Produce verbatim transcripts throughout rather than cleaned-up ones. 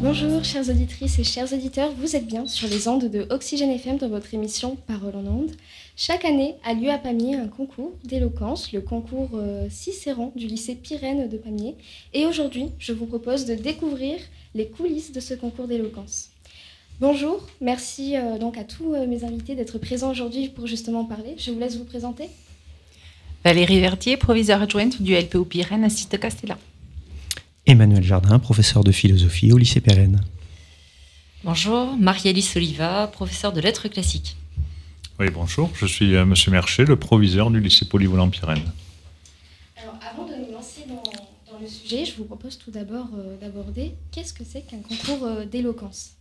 Bonjour chères auditrices et chers auditeurs, vous êtes bien sur les ondes de Oxygène F M dans votre émission Parole en ondes. Chaque année a lieu à Pamiers un concours d'éloquence, le concours euh, Cicéron du lycée Pirenne de Pamiers. Et aujourd'hui, je vous propose de découvrir les coulisses de ce concours d'éloquence. Bonjour, merci euh, donc à tous euh, mes invités d'être présents aujourd'hui pour justement parler. Je vous laisse vous présenter. Valérie Vertier, proviseure adjointe du L P O Pirenne à Cite-Castella. Emmanuel Jardin, professeur de philosophie au lycée Pirenne. Bonjour, Marie-Alice Oliva, professeure de lettres classiques. Oui, bonjour, je suis euh, Monsieur Merchet, le proviseur du lycée polyvalent Pirenne. Alors, avant de nous lancer dans, dans le sujet, je vous propose tout d'abord euh, d'aborder qu'est-ce que c'est qu'un concours euh, d'éloquence.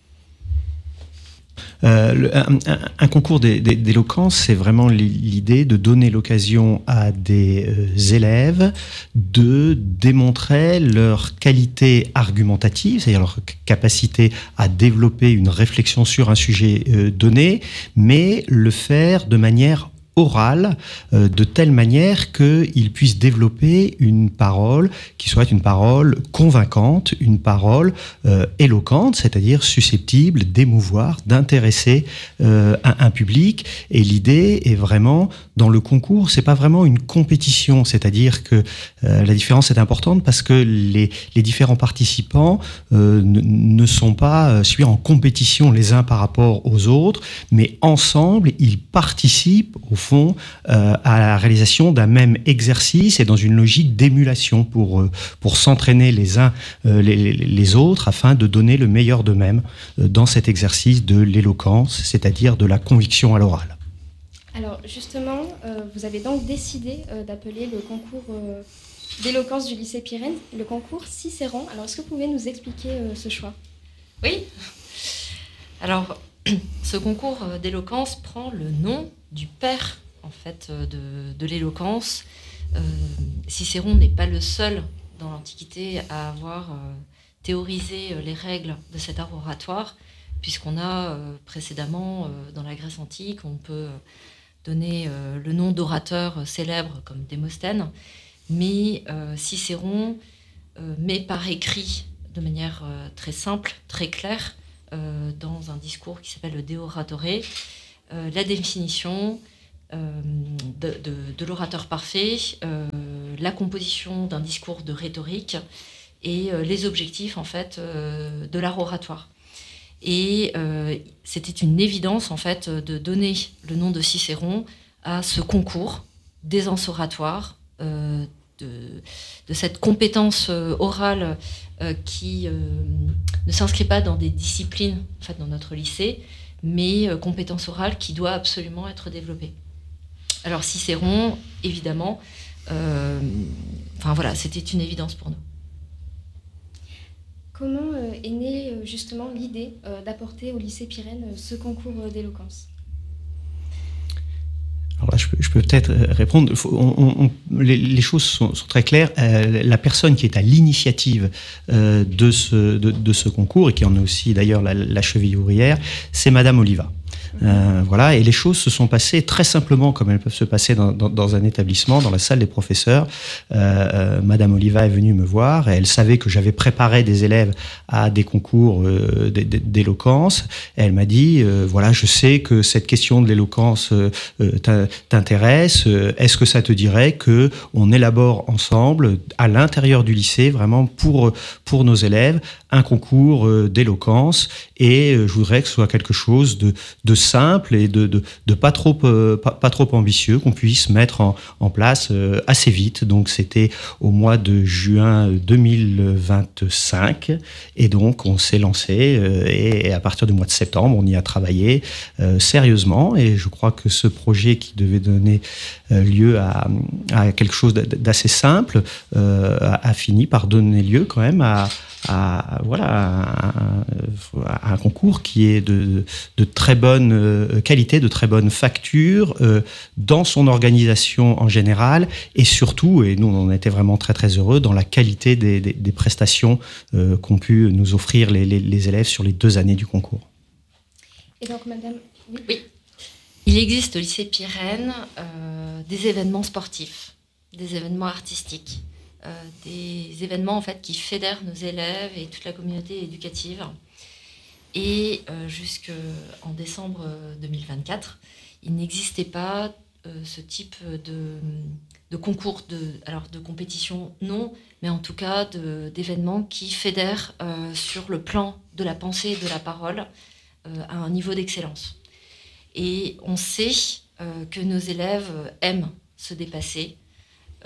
Euh, le, un, un, un concours d'é, d'é, d'éloquence, c'est vraiment l'idée de donner l'occasion à des euh, élèves de démontrer leur qualité argumentative, c'est-à-dire leur capacité à développer une réflexion sur un sujet euh, donné, mais le faire de manière orale, euh, de telle manière qu'ils puissent développer une parole qui soit une parole convaincante, une parole euh, éloquente, c'est-à-dire susceptible d'émouvoir, d'intéresser euh, un, un public. Et l'idée est vraiment, dans le concours, c'est pas vraiment une compétition, c'est-à-dire que euh, la différence est importante parce que les, les différents participants euh, ne, ne sont pas euh, suivre en compétition les uns par rapport aux autres, mais ensemble, ils participent au fond euh, à la réalisation d'un même exercice et dans une logique d'émulation pour, euh, pour s'entraîner les uns euh, les, les autres afin de donner le meilleur d'eux-mêmes euh, dans cet exercice de l'éloquence, c'est-à-dire de la conviction à l'oral. Alors justement, euh, vous avez donc décidé euh, d'appeler le concours euh, d'éloquence du lycée Pirenne le concours Cicéron. Alors est-ce que vous pouvez nous expliquer euh, ce choix ? Oui. Alors, ce concours d'éloquence prend le nom du père en fait de, de l'éloquence. Euh, Cicéron n'est pas le seul dans l'Antiquité à avoir euh, théorisé les règles de cet art oratoire, puisqu'on a euh, précédemment euh, dans la Grèce antique, on peut donner euh, le nom d'orateurs célèbres comme Démosthène, mais euh, Cicéron euh, met par écrit de manière euh, très simple, très claire, euh, dans un discours qui s'appelle le De Oratore, euh, la définition euh, de, de, de l'orateur parfait, euh, la composition d'un discours de rhétorique et euh, les objectifs en fait euh, de l'art oratoire. Et euh, c'était une évidence en fait de donner le nom de Cicéron à ce concours d'aisance oratoire, euh, de, de cette compétence euh, orale euh, qui euh, ne s'inscrit pas dans des disciplines en fait, dans notre lycée, mais euh, compétence orale qui doit absolument être développée. Alors Cicéron, évidemment, euh, enfin voilà, c'était une évidence pour nous. Comment euh, est née euh, justement l'idée euh, d'apporter au lycée Pirenne euh, ce concours euh, d'éloquence ? Alors là, je peux, je peux peut-être répondre. Faut, on, on, les, les choses sont, sont très claires. Euh, la personne qui est à l'initiative euh, de, ce, de, de ce concours, et qui en est aussi d'ailleurs la, la cheville ouvrière, c'est Madame Oliva. Euh, voilà, et les choses se sont passées très simplement comme elles peuvent se passer dans, dans, dans un établissement, dans la salle des professeurs. Euh, euh, Madame Oliva est venue me voir et elle savait que j'avais préparé des élèves à des concours euh, d'éloquence. Et elle m'a dit, euh, voilà, je sais que cette question de l'éloquence euh, t'intéresse. Est-ce que ça te dirait que on élabore ensemble, à l'intérieur du lycée, vraiment pour, pour nos élèves, un concours euh, d'éloquence, et euh, je voudrais que ce soit quelque chose de, de simple et de, de, de pas, trop, euh, pas, pas trop ambitieux, qu'on puisse mettre en, en place euh, assez vite. Donc c'était au mois de juin deux mille vingt-cinq, et donc on s'est lancé, euh, et, et à partir du mois de septembre, on y a travaillé euh, sérieusement, et je crois que ce projet qui devait donner euh, lieu à, à quelque chose d'assez simple euh, a, a fini par donner lieu quand même à à voilà à, à un concours qui est de, de très bonne qualité, de très bonne facture euh, dans son organisation en général, et surtout, et nous on était vraiment très très heureux, dans la qualité des, des, des prestations euh, qu'ont pu nous offrir les, les, les élèves sur les deux années du concours. Et donc madame, oui. Oui. Il existe au lycée Pirenne euh, des événements sportifs, des événements artistiques. euh, des événements en fait, qui fédèrent nos élèves et toute la communauté éducative. Et euh, jusqu'en décembre deux mille vingt-quatre, il n'existait pas euh, ce type de, de concours, de, alors de compétition, non, mais en tout cas de, d'événements qui fédèrent euh, sur le plan de la pensée et de la parole euh, à un niveau d'excellence. Et on sait euh, que nos élèves aiment se dépasser. Euh,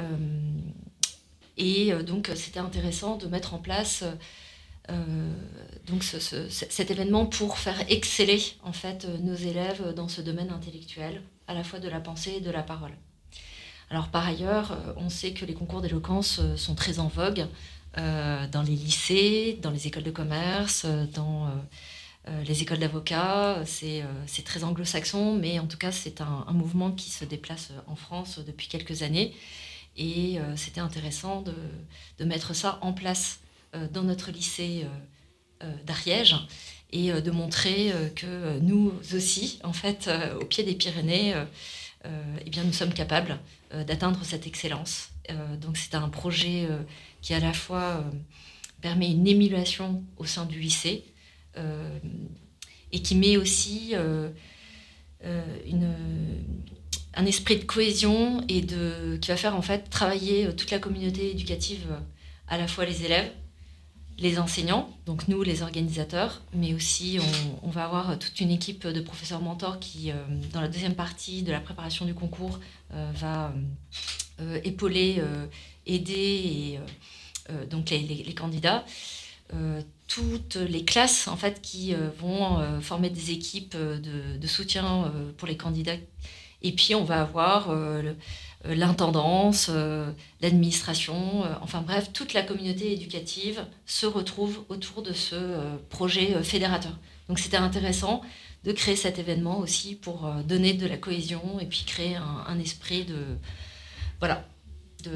et euh, donc, c'était intéressant de mettre en place euh, donc ce, ce, cet événement pour faire exceller en fait, nos élèves dans ce domaine intellectuel, à la fois de la pensée et de la parole. Alors, par ailleurs, on sait que les concours d'éloquence sont très en vogue euh, dans les lycées, dans les écoles de commerce, dans euh, les écoles d'avocats. C'est, euh, c'est très anglo-saxon, mais en tout cas, c'est un, un mouvement qui se déplace en France depuis quelques années. Et euh, c'était intéressant de, de mettre ça en place euh, dans notre lycée euh, euh, d'Ariège et euh, de montrer euh, que nous aussi, en fait, euh, au pied des Pyrénées, euh, euh, eh bien, nous sommes capables euh, d'atteindre cette excellence. Euh, donc c'est un projet euh, qui à la fois euh, permet une émulation au sein du lycée euh, et qui met aussi euh, euh, une... un esprit de cohésion et de, qui va faire en fait travailler toute la communauté éducative, à la fois les élèves, les enseignants, donc nous les organisateurs, mais aussi on, on va avoir toute une équipe de professeurs mentors qui, euh, dans la deuxième partie de la préparation du concours, euh, va euh, épauler, euh, aider et, euh, donc les, les, les candidats. Euh, toutes les classes en fait, qui euh, vont euh, former des équipes de, de soutien euh, pour les candidats. Et puis, on va avoir euh, le, euh, l'intendance, euh, l'administration, euh, enfin bref, toute la communauté éducative se retrouve autour de ce euh, projet euh, fédérateur. Donc, c'était intéressant de créer cet événement aussi pour euh, donner de la cohésion et puis créer un, un esprit de, voilà, de,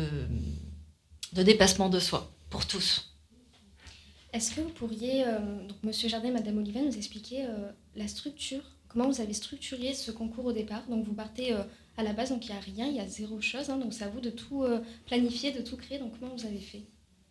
de dépassement de soi pour tous. Est-ce que vous pourriez, euh, donc Monsieur Jardin et Madame Olivet, nous expliquer euh, la structure? Comment vous avez structuré ce concours au départ? Donc vous partez euh, à la base, donc il n'y a rien, il y a zéro chose, hein, donc c'est à vous de tout euh, planifier, de tout créer. Donc comment vous avez fait?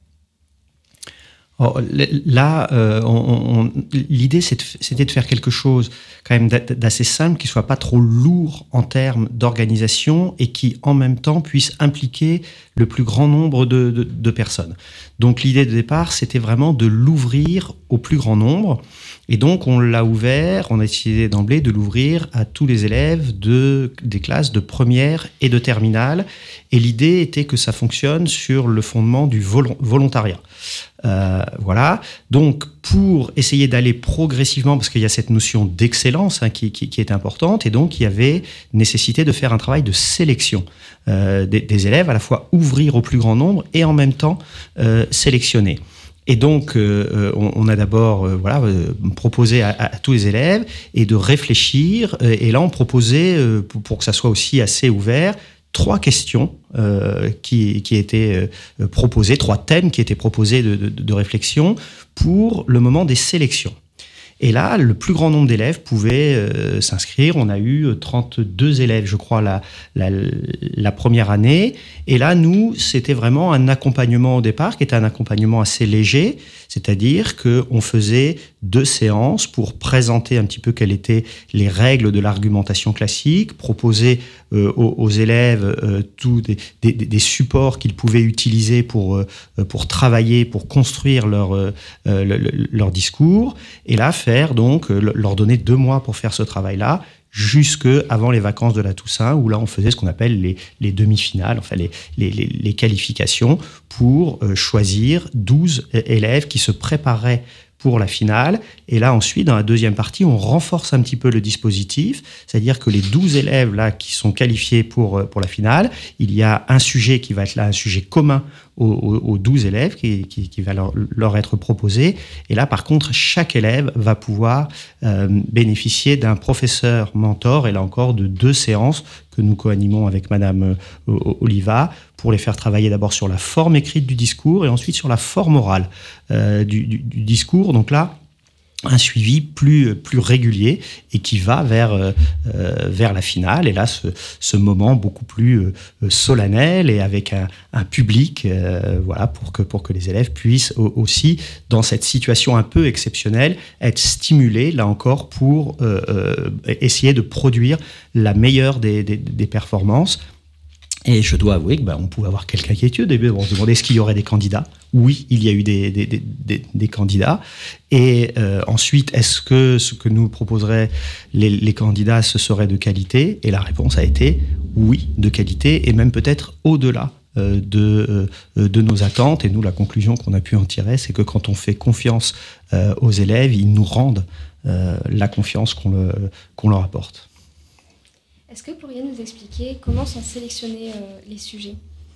Oh, là, euh, on, on, l'idée c'était de faire quelque chose quand même d'assez simple, qui soit pas trop lourd en termes d'organisation et qui en même temps puisse impliquer le plus grand nombre de, de, de personnes. Donc l'idée de départ, c'était vraiment de l'ouvrir au plus grand nombre. Et donc, on l'a ouvert, on a décidé d'emblée de l'ouvrir à tous les élèves de, des classes de première et de terminale. Et l'idée était que ça fonctionne sur le fondement du vol- volontariat. Euh, voilà. Donc, pour essayer d'aller progressivement, parce qu'il y a cette notion d'excellence hein, qui, qui, qui est importante, et donc il y avait nécessité de faire un travail de sélection euh, des, des élèves, à la fois ouvrir au plus grand nombre et en même temps euh, sélectionner. Et donc, euh, on, on a d'abord euh, voilà, euh, proposé à, à, à tous les élèves et de réfléchir. Euh, et là, on proposait, euh, pour, pour que ça soit aussi assez ouvert, trois questions euh, qui, qui étaient euh, proposées, trois thèmes qui étaient proposés de, de, de réflexion pour le moment des sélections. Et là, le plus grand nombre d'élèves pouvaient euh, s'inscrire. On a eu trente-deux élèves, je crois, la, la, la première année. Et là, nous, c'était vraiment un accompagnement au départ, qui était un accompagnement assez léger. C'est-à-dire qu'on faisait deux séances pour présenter un petit peu quelles étaient les règles de l'argumentation classique, proposer euh, aux, aux élèves euh, tous des, des, des supports qu'ils pouvaient utiliser pour, euh, pour travailler, pour construire leur, euh, leur, leur discours. Et là, faire donc, leur donner deux mois pour faire ce travail-là, jusque avant les vacances de la Toussaint, où là on faisait ce qu'on appelle les, les demi-finales, enfin les, les, les, les qualifications, pour euh, choisir douze élèves qui se préparaient pour la finale. Et là, ensuite, dans la deuxième partie, on renforce un petit peu le dispositif, c'est-à-dire que les douze élèves là, qui sont qualifiés pour, pour la finale, il y a un sujet qui va être là, un sujet commun aux, aux douze élèves qui, qui, qui va leur, leur être proposé. Et là, par contre, chaque élève va pouvoir euh, bénéficier d'un professeur mentor, et là encore, de deux séances que nous co-animons avec Madame Oliva, pour les faire travailler d'abord sur la forme écrite du discours et ensuite sur la forme orale euh, du, du, du discours. Donc là, un suivi plus, plus régulier et qui va vers, euh, vers la finale. Et là, ce, ce moment beaucoup plus euh, solennel et avec un, un public, euh, voilà, pour que, pour que les élèves puissent aussi, dans cette situation un peu exceptionnelle, être stimulés, là encore, pour euh, euh, essayer de produire la meilleure des, des, des performances. Et je dois avouer que ben, on pouvait avoir quelques inquiétudes. On se demandait est-ce qu'il y aurait des candidats. Oui, il y a eu des, des, des, des, des candidats. Et euh, ensuite, est-ce que ce que nous proposeraient les, les candidats, ce serait de qualité? Et la réponse a été oui, de qualité, et même peut-être au-delà euh, de, euh, de nos attentes. Et nous, la conclusion qu'on a pu en tirer, c'est que quand on fait confiance euh, aux élèves, ils nous rendent euh, la confiance qu'on, le, qu'on leur apporte. Est-ce que vous pourriez nous expliquer comment sont sélectionnés euh, les sujets?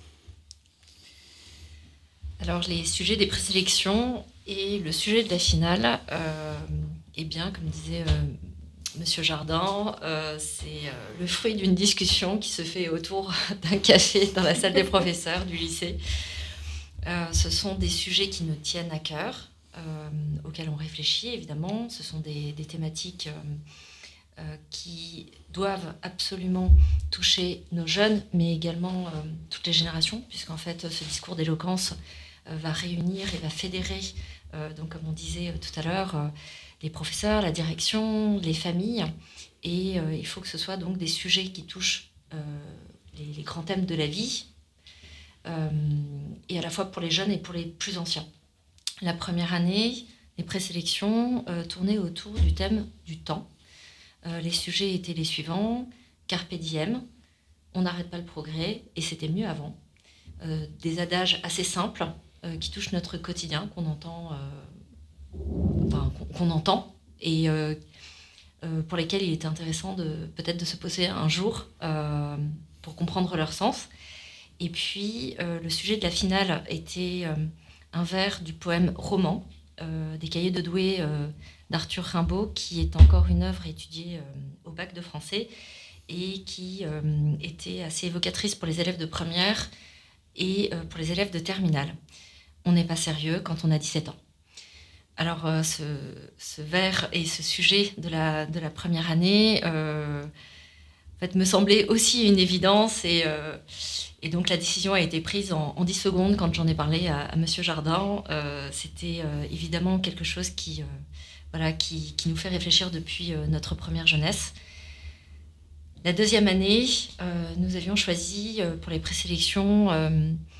Alors, les sujets des présélections et le sujet de la finale, euh, eh bien, comme disait euh, Monsieur Jardin, euh, c'est euh, le fruit d'une discussion qui se fait autour d'un café dans la salle des professeurs du lycée. Euh, ce sont des sujets qui nous tiennent à cœur, euh, auxquels on réfléchit, évidemment. Ce sont des, des thématiques... Euh, Euh, qui doivent absolument toucher nos jeunes, mais également euh, toutes les générations, puisqu'en fait, ce discours d'éloquence euh, va réunir et va fédérer, euh, donc comme on disait euh, tout à l'heure, euh, les professeurs, la direction, les familles, et euh, il faut que ce soit donc des sujets qui touchent euh, les, les grands thèmes de la vie, euh, et à la fois pour les jeunes et pour les plus anciens. La première année, les présélections euh, tournaient autour du thème du temps. Euh, les sujets étaient les suivants: Carpe diem, on n'arrête pas le progrès, et c'était mieux avant. Euh, des adages assez simples euh, qui touchent notre quotidien, qu'on entend, euh, enfin, qu'on, qu'on entend et euh, euh, pour lesquels il est intéressant de, peut-être de se poser un jour euh, pour comprendre leur sens. Et puis, euh, le sujet de la finale était euh, un vers du poème Roman, euh, des cahiers de Douai euh, d'Arthur Rimbaud, qui est encore une œuvre étudiée euh, au bac de français et qui euh, était assez évocatrice pour les élèves de première et euh, pour les élèves de terminale. On n'est pas sérieux quand on a dix-sept ans. Alors, euh, ce, ce vers et ce sujet de la, de la première année euh, en fait, me semblait aussi une évidence, et, euh, et donc la décision a été prise en, en dix secondes quand j'en ai parlé à, à Monsieur Jardin. Euh, c'était euh, évidemment quelque chose qui... Euh, Voilà, qui, qui nous fait réfléchir depuis euh, notre première jeunesse. La deuxième année, euh, nous avions choisi euh, pour les présélections euh,